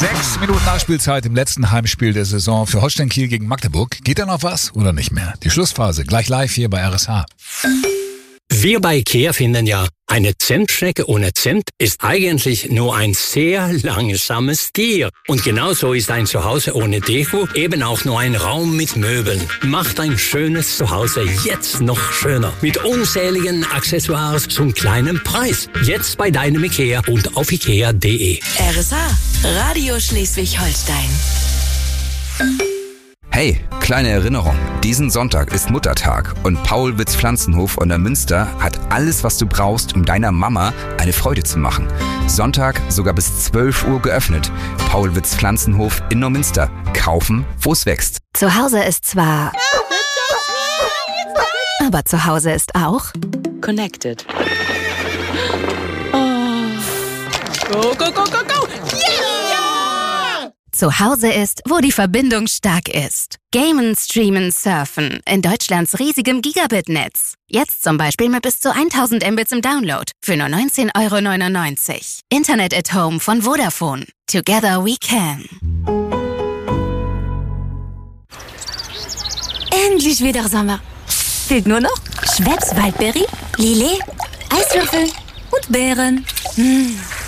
6 Minuten Nachspielzeit im letzten Heimspiel der Saison für Holstein Kiel gegen Magdeburg. Geht da noch was oder nicht mehr? Die Schlussphase gleich live hier bei RSH. Wir bei IKEA finden ja, eine Zentschnecke ohne Zimt ist eigentlich nur ein sehr langsames Tier. Und genauso ist ein Zuhause ohne Deko eben auch nur ein Raum mit Möbeln. Macht ein schönes Zuhause jetzt noch schöner. Mit unzähligen Accessoires zum kleinen Preis. Jetzt bei deinem IKEA und auf ikea.de. RSH, Radio Schleswig-Holstein. Hey, kleine Erinnerung. Diesen Sonntag ist Muttertag und Paul-Witz Pflanzenhof in der Münster hat alles, was du brauchst, um deiner Mama eine Freude zu machen. Sonntag sogar bis 12 Uhr geöffnet. Paul-Witz Pflanzenhof in Neumünster. Kaufen, wo es wächst. Zu Hause ist zwar... aber zu Hause ist auch... Connected. Go, go, go, go, go! Yeah! Zu Hause ist, wo die Verbindung stark ist. Gamen, streamen, surfen. In Deutschlands riesigem Gigabit-Netz. Jetzt zum Beispiel mit bis zu 1000 Mbits im Download. Für nur 19,99 €. Internet at Home von Vodafone. Together we can. Endlich wieder Sommer. Fehlt nur noch Schweppes Waldbeere, Lillet, Eiswürfel und Beeren.